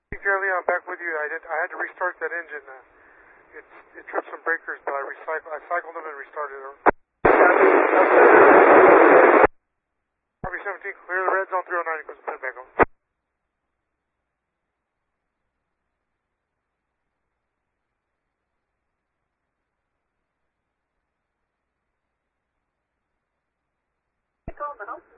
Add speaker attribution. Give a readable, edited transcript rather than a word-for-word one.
Speaker 1: Charlie, I'm back with you. I had to restart that engine. It tripped some breakers, but I cycled them and restarted them. Copy 17, clear the red zone 309 equals put it back on.
Speaker 2: Call now.